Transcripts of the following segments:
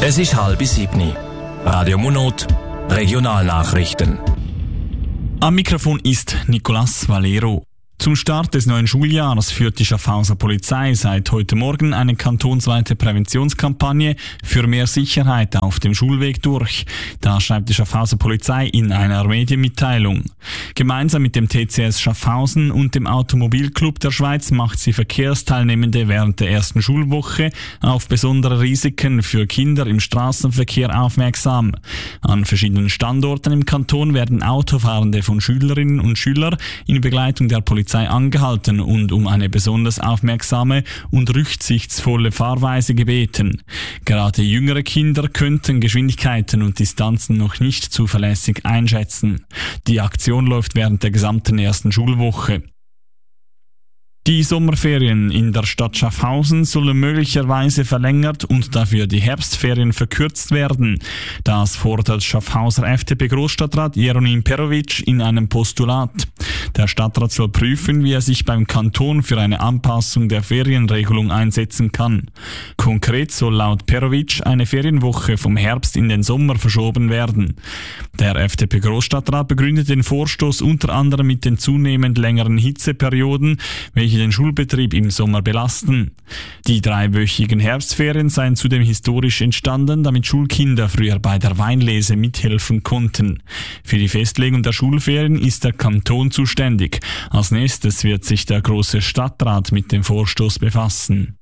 Es ist 6:30. Radio Munot, Regionalnachrichten. Am Mikrofon ist Nicolas Valero. Zum Start des neuen Schuljahres führt die Schaffhauser Polizei seit heute Morgen eine kantonsweite Präventionskampagne für mehr Sicherheit auf dem Schulweg durch. Das schreibt die Schaffhauser Polizei in einer Medienmitteilung. Gemeinsam mit dem TCS Schaffhausen und dem Automobilclub der Schweiz macht sie Verkehrsteilnehmende während der ersten Schulwoche auf besondere Risiken für Kinder im Straßenverkehr aufmerksam. An verschiedenen Standorten im Kanton werden Autofahrende von Schülerinnen und Schülern in Begleitung der Polizei angehalten und um eine besonders aufmerksame und rücksichtsvolle Fahrweise gebeten. Gerade jüngere Kinder könnten Geschwindigkeiten und Distanzen noch nicht zuverlässig einschätzen. Die Aktion läuft während der gesamten ersten Schulwoche. Die Sommerferien in der Stadt Schaffhausen sollen möglicherweise verlängert und dafür die Herbstferien verkürzt werden. Das fordert Schaffhauser FDP-Großstadtrat Jeronim Perovic in einem Postulat. Der Stadtrat soll prüfen, wie er sich beim Kanton für eine Anpassung der Ferienregelung einsetzen kann. Konkret soll laut Perovic eine Ferienwoche vom Herbst in den Sommer verschoben werden. Der FDP-Großstadtrat begründet den Vorstoß unter anderem mit den zunehmend längeren Hitzeperioden, welche den Schulbetrieb im Sommer belasten. Die 3-wöchigen Herbstferien seien zudem historisch entstanden, damit Schulkinder früher bei der Weinlese mithelfen konnten. Für die Festlegung der Schulferien ist der Kanton zuständig. Als nächstes wird sich der Grosse Stadtrat mit dem Vorstoß befassen.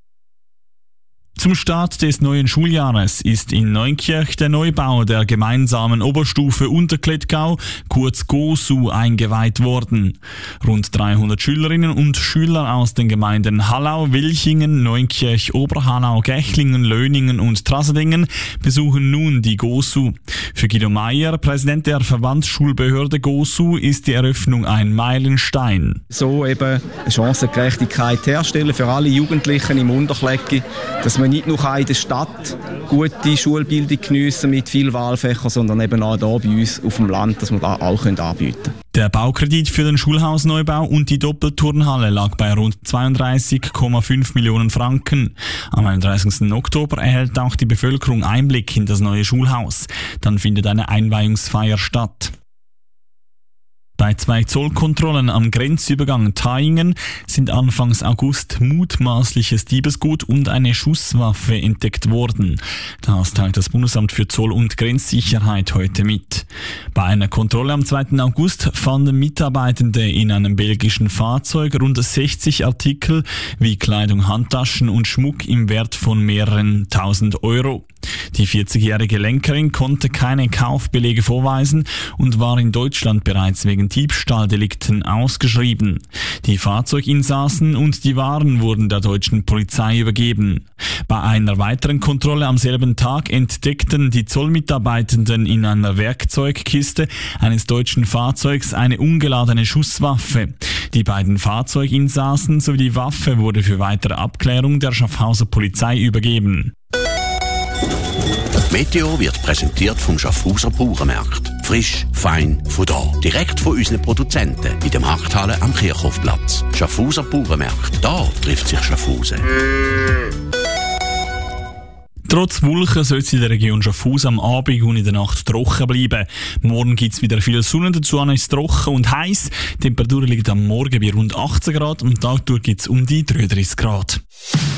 Zum Start des neuen Schuljahres ist in Neunkirch der Neubau der gemeinsamen Oberstufe Unterklettgau, kurz GOSU, eingeweiht worden. Rund 300 Schülerinnen und Schüler aus den Gemeinden Hallau, Wilchingen, Neunkirch, Oberhallau, Gächlingen, Löningen und Trasedingen besuchen nun die GOSU. Für Guido Meier, Präsident der Verbandsschulbehörde GOSU, ist die Eröffnung ein Meilenstein. So eben eine Chancengerechtigkeit herstellen für alle Jugendlichen im Unterkleggi, dass man nicht nur in der Stadt gute Schulbildung geniessen mit vielen Wahlfächern, sondern eben auch hier bei uns auf dem Land, dass wir das auch anbieten können. Der Baukredit für den Schulhausneubau und die Doppelturnhalle lag bei rund 32,5 Millionen Franken. Am 31. Oktober erhält auch die Bevölkerung Einblick in das neue Schulhaus. Dann findet eine Einweihungsfeier statt. Bei 2 Zollkontrollen am Grenzübergang Thaingen sind Anfangs August mutmaßliches Diebesgut und eine Schusswaffe entdeckt worden. Das teilt das Bundesamt für Zoll- und Grenzsicherheit heute mit. Bei einer Kontrolle am 2. August fanden Mitarbeitende in einem belgischen Fahrzeug rund 60 Artikel wie Kleidung, Handtaschen und Schmuck im Wert von mehreren tausend Euro. Die 40-jährige Lenkerin konnte keine Kaufbelege vorweisen und war in Deutschland bereits wegen Diebstahldelikten ausgeschrieben. Die Fahrzeuginsassen und die Waren wurden der deutschen Polizei übergeben. Bei einer weiteren Kontrolle am selben Tag entdeckten die Zollmitarbeitenden in einer Werkzeugkiste eines deutschen Fahrzeugs eine ungeladene Schusswaffe. Die beiden Fahrzeuginsassen sowie die Waffe wurde für weitere Abklärung der Schaffhauser Polizei übergeben. Meteo wird präsentiert vom Schaffhauser Bauernmarkt. Frisch, fein, von da. Direkt von unseren Produzenten in der Markthalle am Kirchhofplatz. Schaffhauser Bauernmarkt. Da trifft sich Schaffhausen. Trotz Wolken soll es in der Region Schaffhausen am Abend und in der Nacht trocken bleiben. Morgen gibt es wieder viel Sonne, dazu ist es trocken und heiß. Die Temperatur liegt am Morgen bei rund 18 Grad, am Tag gibt es um die 33 Grad.